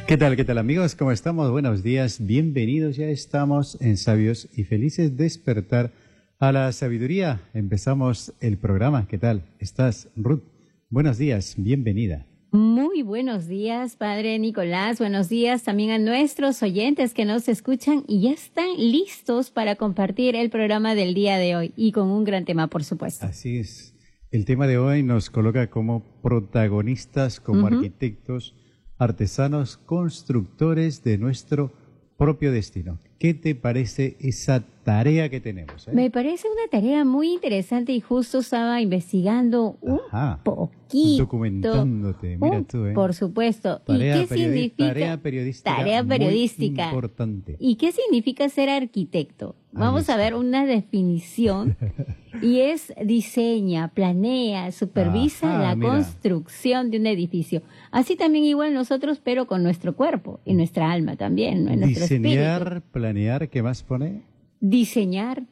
Qué tal amigos? ¿Cómo estamos? Buenos días, bienvenidos. Ya estamos en Sabios y Felices Despertar a la Sabiduría. Empezamos el programa. ¿Qué tal? ¿Estás, Ruth? Buenos días, bienvenida. Muy buenos días, Padre Nicolás. Buenos días también a nuestros oyentes que nos escuchan y ya están listos para compartir el programa del día de hoy y con un gran tema, por supuesto. Así es. El tema de hoy nos coloca como protagonistas, como arquitectos, artesanos, constructores de nuestro propio destino. ¿Qué te parece esa tarea que tenemos? Me parece una tarea muy interesante y justo estaba investigando un poquito. Documentándote, mira tú, Por supuesto. Tarea ¿Y qué significa? Tarea periodística. Muy importante. ¿Y qué significa ser arquitecto? Vamos a ver una definición. Y es diseña, planea, supervisa la construcción de un edificio. Así también igual nosotros, pero con nuestro cuerpo y nuestra alma también, ¿no? Diseñar, espíritu. Planear, ¿qué más pone? Diseñar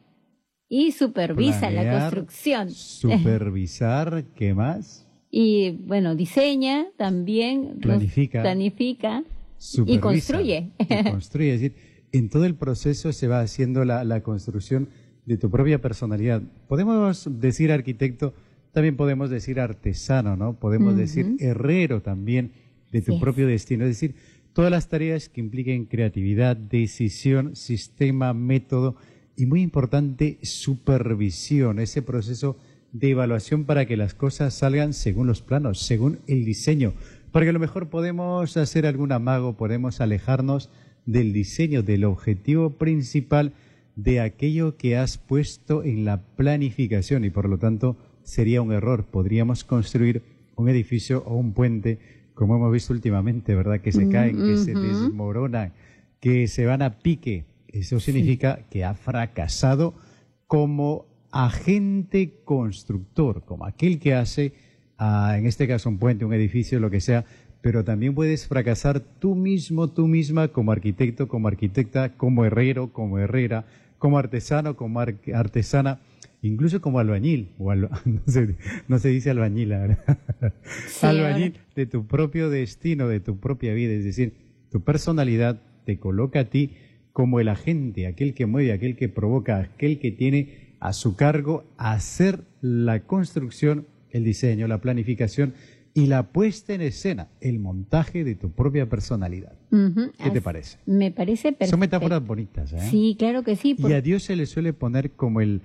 y supervisa la construcción. Supervisar, ¿qué más? Y bueno, diseña también, planifica supervisa, y construye. Es decir, en todo el proceso se va haciendo la construcción de tu propia personalidad. Podemos decir arquitecto, también podemos decir artesano, ¿no? Podemos decir herrero también de tu propio destino. Es decir, todas las tareas que impliquen creatividad, decisión, sistema, método y, muy importante, supervisión, ese proceso de evaluación para que las cosas salgan según los planos, según el diseño. Porque a lo mejor podemos hacer algún amago, podemos alejarnos del diseño, del objetivo principal de aquello que has puesto en la planificación y por lo tanto sería un error. Podríamos construir un edificio o un puente, como hemos visto últimamente, ¿verdad? Que se caen, que se desmoronan, que se van a pique. Eso significa que ha fracasado como agente constructor, como aquel que hace, en este caso un puente, un edificio, lo que sea, pero también puedes fracasar tú mismo, tú misma, como arquitecto, como arquitecta, como herrero, como herrera, como artesano, como artesana, incluso como albañil, no se dice albañil, la verdad. Sí, albañil de tu propio destino, de tu propia vida, es decir, tu personalidad te coloca a ti como el agente, aquel que mueve, aquel que provoca, aquel que tiene a su cargo hacer la construcción, el diseño, la planificación y la puesta en escena, el montaje de tu propia personalidad. ¿Qué te parece? Me parece perfecto. Son metáforas bonitas, ¿eh? Sí, claro que sí. Y a Dios se le suele poner como el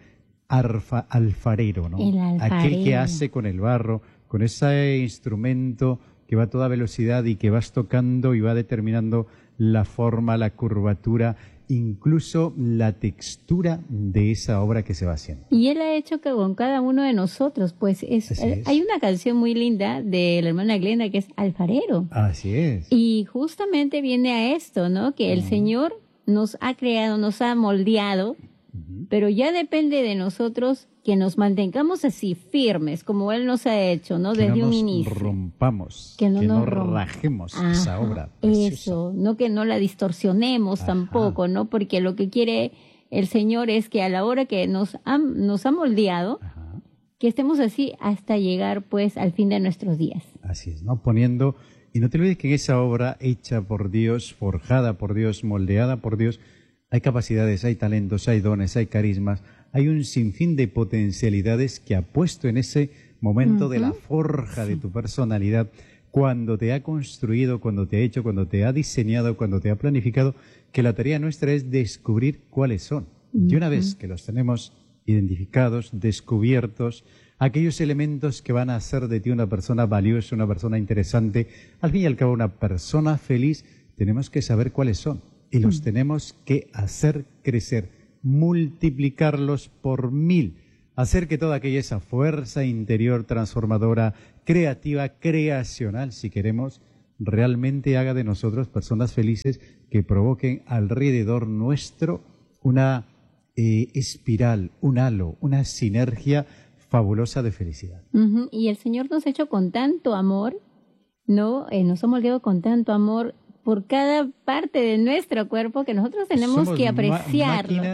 alfarero, ¿no? El alfarero. Aquel que hace con el barro, con ese instrumento que va a toda velocidad y que vas tocando y va determinando la forma, la curvatura, incluso la textura de esa obra que se va haciendo. Y Él ha hecho que con cada uno de nosotros, pues hay una canción muy linda de la hermana Glenda que es Alfarero. Así es. Y justamente viene a esto, ¿no? Que el Señor nos ha creado, nos ha moldeado, pero ya depende de nosotros que nos mantengamos así firmes, como Él nos ha hecho, ¿no? Que desde no un nos inicio. Rompamos, que no rajemos esa obra preciosa. Eso, no que no la distorsionemos tampoco, ¿no? Porque lo que quiere el Señor es que a la hora que nos ha moldeado, que estemos así hasta llegar pues al fin de nuestros días. Así es, ¿no? Poniendo, y no te olvides que en esa obra hecha por Dios, forjada por Dios, moldeada por Dios, hay capacidades, hay talentos, hay dones, hay carismas, hay un sinfín de potencialidades que ha puesto en ese momento de la forja de tu personalidad, cuando te ha construido, cuando te ha hecho, cuando te ha diseñado, cuando te ha planificado, que la tarea nuestra es descubrir cuáles son. Y una vez que los tenemos identificados, descubiertos, aquellos elementos que van a hacer de ti una persona valiosa, una persona interesante, al fin y al cabo una persona feliz, tenemos que saber cuáles son. Y los tenemos que hacer crecer, multiplicarlos por 1000, hacer que toda esa fuerza interior transformadora, creativa, creacional, si queremos, realmente haga de nosotros personas felices que provoquen alrededor nuestro una espiral, un halo, una sinergia fabulosa de felicidad. Y el Señor nos ha hecho con tanto amor, ¿no? Nos ha moldeado con tanto amor por cada parte de nuestro cuerpo que nosotros tenemos que apreciarlo. Máquinas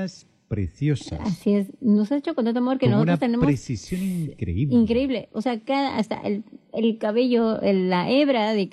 preciosas. Así es, nos ha hecho con tanto amor que con nosotros una tenemos... precisión increíble. Increíble, o sea, hasta el cabello, la hebra de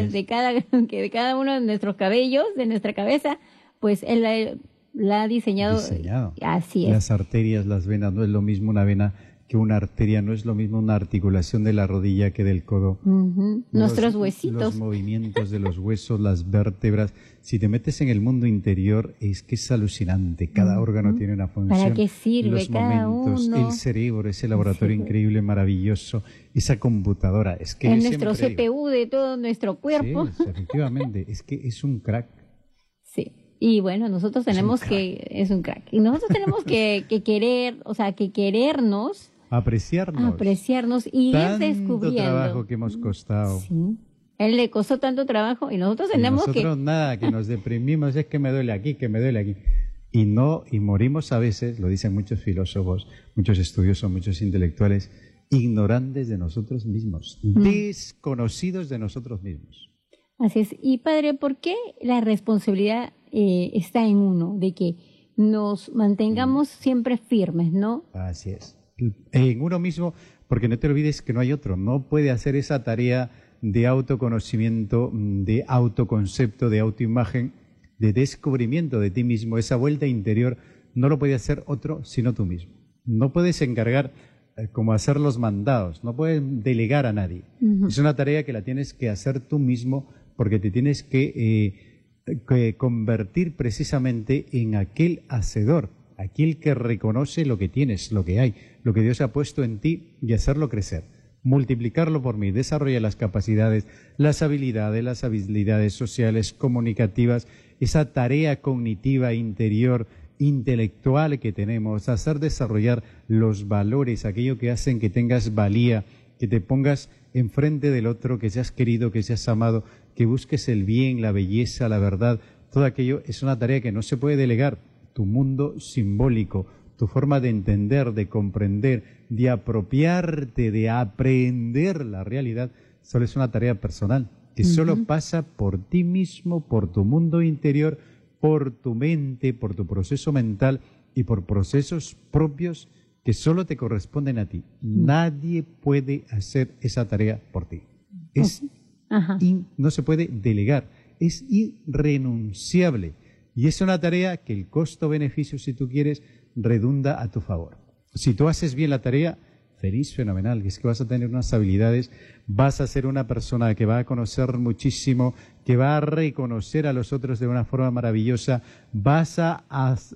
cada uno de nuestros cabellos, de nuestra cabeza, pues él la ha diseñado. Así es. Las arterias, las venas, no es lo mismo una vena que una arteria, no es lo mismo una articulación de la rodilla que del codo. Nuestros huesitos. Los movimientos de los huesos, las vértebras. Si te metes en el mundo interior, es que es alucinante. Cada órgano tiene una función. ¿Para qué sirve los cada momentos, uno? El cerebro, ese laboratorio increíble, maravilloso. Esa computadora. Es que es nuestro CPU de todo nuestro cuerpo. Sí, efectivamente. Es que es un crack. Sí. Y bueno, nosotros tenemos es un crack. Y nosotros tenemos que querer, o sea, que querernos. Apreciarnos y ir descubriendo. Tanto trabajo que hemos costado. Sí. Él le costó tanto trabajo y nosotros tenemos nosotros nada, que nos deprimimos, es que me duele aquí, que me duele aquí. Y morimos a veces, lo dicen muchos filósofos, muchos estudiosos, muchos intelectuales, ignorantes de nosotros mismos, desconocidos de nosotros mismos. Así es. Y padre, ¿por qué la responsabilidad está en uno? De que nos mantengamos siempre firmes, ¿no? Así es. En uno mismo, porque no te olvides que no hay otro. No puede hacer esa tarea de autoconocimiento, de autoconcepto, de autoimagen, de descubrimiento de ti mismo. Esa vuelta interior no lo puede hacer otro sino tú mismo. No puedes encargar como hacer los mandados, no puedes delegar a nadie. Es una tarea que la tienes que hacer tú mismo porque te tienes que convertir precisamente en aquel hacedor, aquel que reconoce lo que tienes, lo que hay, lo que Dios ha puesto en ti y hacerlo crecer, multiplicarlo por mí, desarrollar las capacidades, las habilidades sociales, comunicativas, esa tarea cognitiva interior, intelectual que tenemos, hacer desarrollar los valores, aquello que hacen que tengas valía, que te pongas enfrente del otro, que seas querido, que seas amado, que busques el bien, la belleza, la verdad. Todo aquello es una tarea que no se puede delegar. Tu mundo simbólico, tu forma de entender, de comprender, de apropiarte, de aprender la realidad, solo es una tarea personal, que solo pasa por ti mismo, por tu mundo interior, por tu mente, por tu proceso mental y por procesos propios que solo te corresponden a ti. Nadie puede hacer esa tarea por ti. No se puede delegar, es irrenunciable. Y es una tarea que el costo-beneficio, si tú quieres, redunda a tu favor. Si tú haces bien la tarea, feliz, fenomenal, es que vas a tener unas habilidades, vas a ser una persona que va a conocer muchísimo, que va a reconocer a los otros de una forma maravillosa, vas a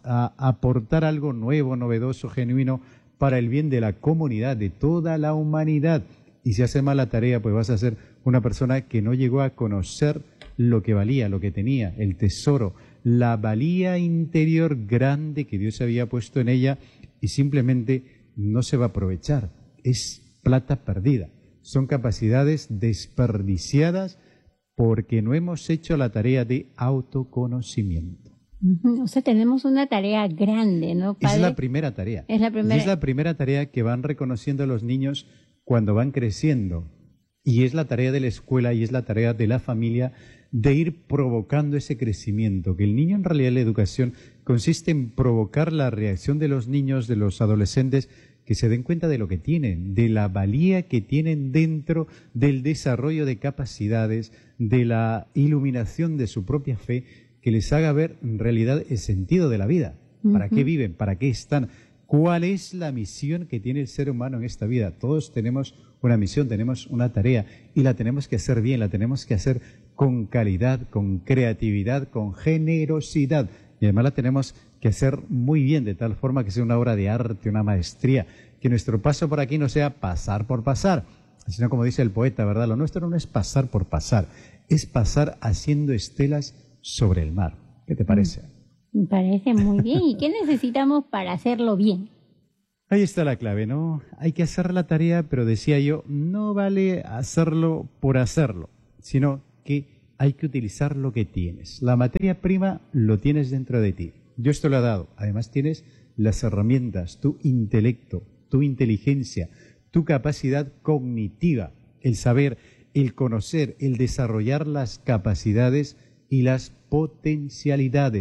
aportar algo nuevo, novedoso, genuino, para el bien de la comunidad, de toda la humanidad. Y si haces mal la tarea, pues vas a ser una persona que no llegó a conocer lo que valía, lo que tenía, el tesoro, la valía interior grande que Dios había puesto en ella y simplemente no se va a aprovechar. Es plata perdida. Son capacidades desperdiciadas porque no hemos hecho la tarea de autoconocimiento. O sea, tenemos una tarea grande, ¿no, padre? Es la primera tarea. Es la primera tarea que van reconociendo los niños cuando van creciendo. Y es la tarea de la escuela y es la tarea de la familia de ir provocando ese crecimiento. Que el niño, en realidad, la educación consiste en provocar la reacción de los niños, de los adolescentes, que se den cuenta de lo que tienen, de la valía que tienen dentro del desarrollo de capacidades, de la iluminación de su propia fe, que les haga ver en realidad el sentido de la vida. ¿Para qué viven? ¿Para qué están? ¿Cuál es la misión que tiene el ser humano en esta vida? Todos tenemos una misión, tenemos una tarea y la tenemos que hacer bien, la tenemos que hacer con calidad, con creatividad, con generosidad. Y además la tenemos que hacer muy bien, de tal forma que sea una obra de arte, una maestría. Que nuestro paso por aquí no sea pasar por pasar, sino como dice el poeta, ¿verdad? Lo nuestro no es pasar por pasar, es pasar haciendo estelas sobre el mar. ¿Qué te parece? Me parece muy bien. ¿Y qué necesitamos para hacerlo bien? Ahí está la clave, ¿no? Hay que hacer la tarea, pero decía yo, no vale hacerlo por hacerlo, sino que hay que utilizar lo que tienes. La materia prima lo tienes dentro de ti. Dios te lo ha dado. Además tienes las herramientas, tu intelecto, tu inteligencia, tu capacidad cognitiva, el saber, el conocer, el desarrollar las capacidades y las potencialidades.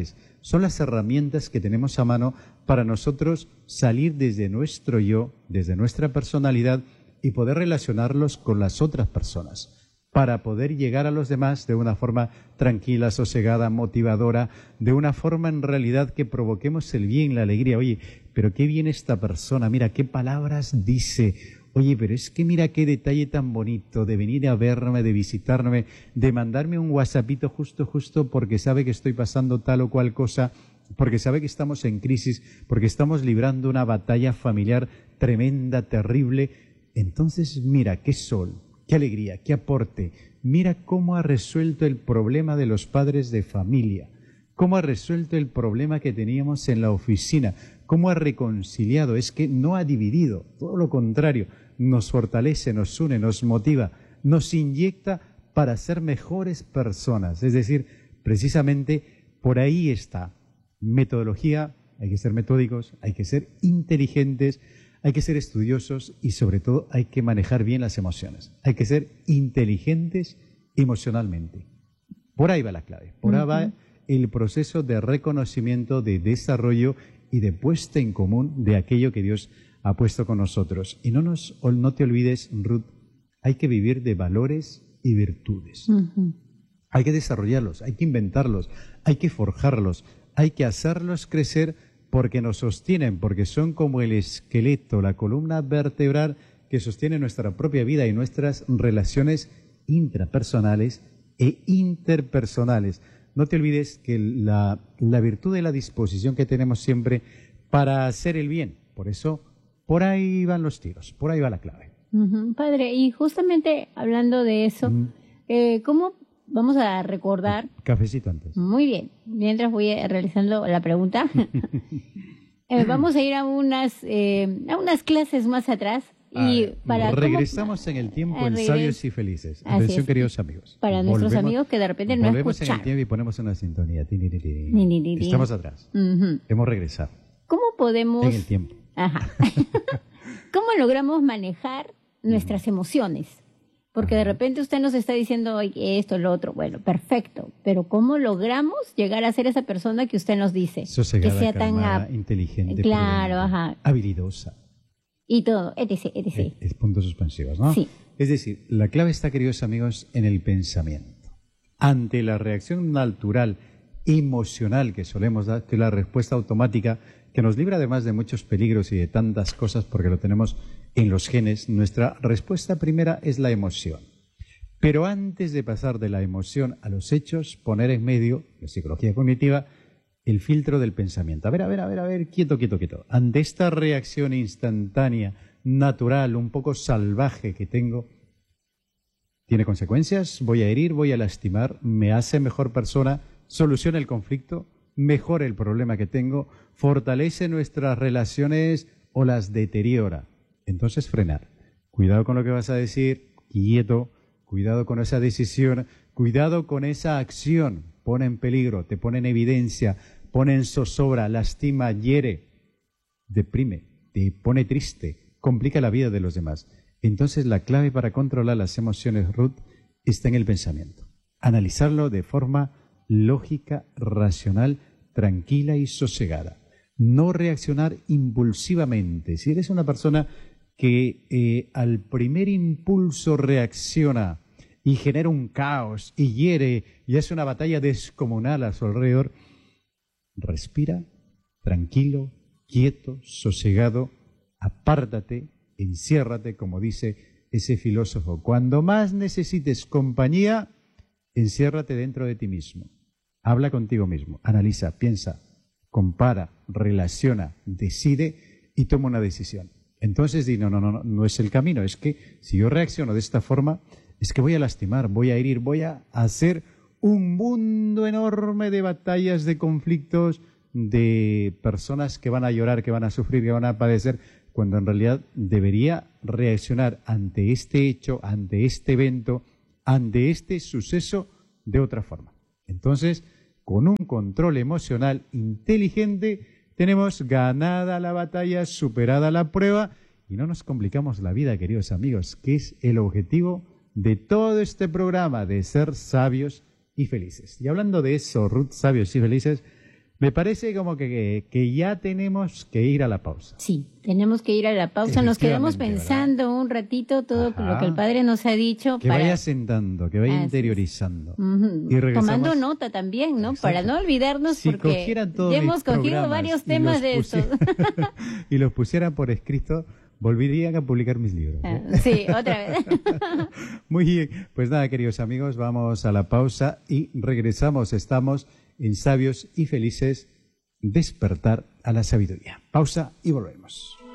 son las herramientas que tenemos a mano para nosotros salir desde nuestro yo, desde nuestra personalidad y poder relacionarlos con las otras personas, para poder llegar a los demás de una forma tranquila, sosegada, motivadora, de una forma en realidad que provoquemos el bien, la alegría. Oye, pero qué bien esta persona, mira qué palabras dice. Oye, pero es que mira qué detalle tan bonito de venir a verme, de visitarme, de mandarme un WhatsAppito justo porque sabe que estoy pasando tal o cual cosa, porque sabe que estamos en crisis, porque estamos librando una batalla familiar tremenda, terrible. Entonces, mira, qué sol, qué alegría, qué aporte. Mira cómo ha resuelto el problema de los padres de familia, cómo ha resuelto el problema que teníamos en la oficina, cómo ha reconciliado. Es que no ha dividido, todo lo contrario, nos fortalece, nos une, nos motiva, nos inyecta para ser mejores personas. Es decir, precisamente por ahí está. Metodología, hay que ser metódicos, hay que ser inteligentes, hay que ser estudiosos y sobre todo hay que manejar bien las emociones. Hay que ser inteligentes emocionalmente. Por ahí va la clave, por ahí va el proceso de reconocimiento, de desarrollo y de puesta en común de aquello que Dios ha puesto con nosotros. Y no te olvides, Ruth, hay que vivir de valores y virtudes. Hay que desarrollarlos, hay que inventarlos, hay que forjarlos, hay que hacerlos crecer porque nos sostienen, porque son como el esqueleto, la columna vertebral que sostiene nuestra propia vida y nuestras relaciones intrapersonales e interpersonales. No te olvides que la virtud de la disposición que tenemos siempre para hacer el bien. Por eso, por ahí van los tiros, por ahí va la clave. Padre, y justamente hablando de eso, ¿cómo vamos a recordar? Cafecito antes. Muy bien, mientras voy realizando la pregunta. Vamos a ir a unas clases más atrás. Y regresamos en el tiempo en Sabios y Felices. Atención, queridos amigos. Para nuestros amigos que de repente no escuchan. Volvemos en el tiempo y ponemos una sintonía. Estamos atrás. Hemos regresado. ¿Cómo podemos? En el tiempo. Ajá. ¿Cómo logramos manejar nuestras emociones? Porque de repente usted nos está diciendo oye, esto, lo otro. Bueno, perfecto. Pero ¿cómo logramos llegar a ser esa persona que usted nos dice? Sosegada, que sea calmada, tan inteligente, claro, habilidosa. Y todo, etc. Es puntos suspensivos, ¿no? Sí. Es decir, la clave está, queridos amigos, en el pensamiento. Ante la reacción natural, emocional que solemos dar, que es la respuesta automática, que nos libra además de muchos peligros y de tantas cosas porque lo tenemos en los genes, nuestra respuesta primera es la emoción. Pero antes de pasar de la emoción a los hechos, poner en medio, la psicología cognitiva, el filtro del pensamiento. A ver, quieto. Ante esta reacción instantánea, natural, un poco salvaje que tengo, ¿tiene consecuencias? ¿Voy a herir? ¿Voy a lastimar? ¿Me hace mejor persona? ¿Soluciona el conflicto? ¿Mejora el problema que tengo? ¿Fortalece nuestras relaciones o las deteriora? Entonces frenar. Cuidado con lo que vas a decir, quieto, cuidado con esa decisión, cuidado con esa acción. Pone en peligro, te pone en evidencia, pone en zozobra, lastima, hiere, deprime, te pone triste, complica la vida de los demás. Entonces la clave para controlar las emociones, Ruth, está en el pensamiento. Analizarlo de forma lógica, racional, tranquila y sosegada. No reaccionar impulsivamente. Si eres una persona que al primer impulso reacciona y genera un caos y hiere y hace una batalla descomunal a su alrededor, respira, tranquilo, quieto, sosegado, apártate, enciérrate, como dice ese filósofo. Cuando más necesites compañía, enciérrate dentro de ti mismo. Habla contigo mismo, analiza, piensa, compara, relaciona, decide y toma una decisión. Entonces di, no es el camino. Es que si yo reacciono de esta forma, es que voy a lastimar, voy a herir, voy a hacer un mundo enorme de batallas, de conflictos, de personas que van a llorar, que van a sufrir, que van a padecer, cuando en realidad debería reaccionar ante este hecho, ante este evento, ante este suceso de otra forma. Entonces, con un control emocional inteligente, tenemos ganada la batalla, superada la prueba y no nos complicamos la vida, queridos amigos, que es el objetivo de todo este programa, de ser sabios y felices. Y hablando de eso, Ruth, sabios y felices, Me parece como que ya tenemos que ir a la pausa. Sí, tenemos que ir a la pausa. Nos quedamos pensando, ¿verdad?, un ratito todo lo que el Padre nos ha dicho. Que vaya sentando, que vaya interiorizando. Y tomando nota también, ¿no? Exacto. Para no olvidarnos, si porque ya hemos cogido varios temas de estos. Y los pusieran por escrito, volverían a publicar mis libros. Sí, otra vez. Muy bien. Pues nada, queridos amigos, vamos a la pausa y regresamos. Estamos en Sabios y Felices, despertar a la sabiduría. Pausa y volvemos.